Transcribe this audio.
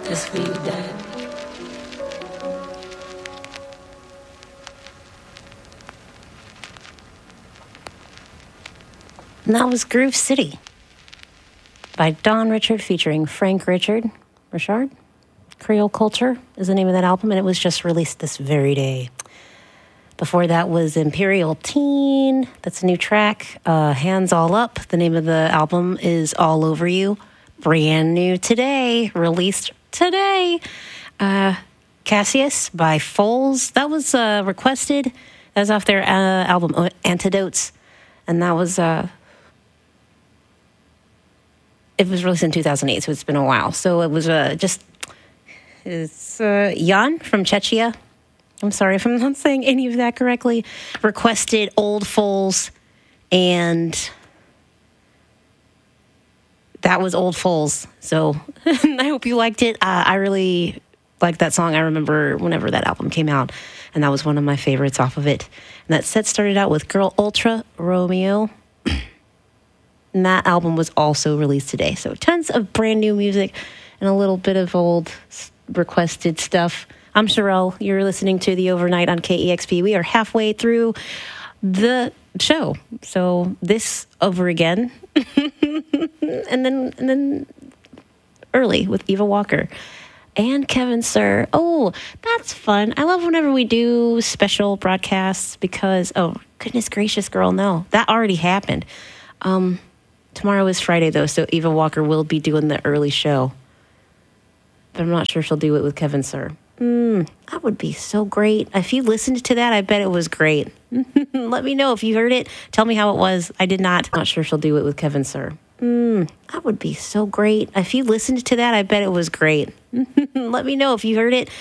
Just for you, Dad. And that was Groove City by Don Richard featuring Frank Richard. Creole Culture is the name of that album, and it was just released this very day. Before that was Imperial Teen. That's a new track. Hands All Up. The name of the album is All Over You. Brand new today. Released today. Cassius by Foles. That was requested. That was off their album Antidotes. And that was... it was released in 2008, so it's been a while. So it was it's Jan from Czechia. I'm sorry if I'm not saying any of that correctly. Requested Old Foles, and that was Old Foles. So I hope you liked it. I really liked that song. I remember whenever that album came out, and that was one of my favorites off of it. And that set started out with Girl Ultra Romeo. And that album was also released today. So tons of brand new music and a little bit of old requested stuff. I'm Sherelle. You're listening to The Overnight on KEXP. We are halfway through the show. So this over again. and then early with Eva Walker and Kevin Sir. Oh, that's fun. I love whenever we do special broadcasts because, oh, goodness gracious, girl, no. That already happened. Tomorrow is Friday, though, so Eva Walker will be doing the early show. But I'm not sure she'll do it with Kevin Sir. That would be so great. If you listened to that, I bet it was great. Let me know if you heard it. Tell me how it was. I did not. I'm not sure she'll do it with Kevin Sir. That would be so great. If you listened to that, I bet it was great. Let me know if you heard it.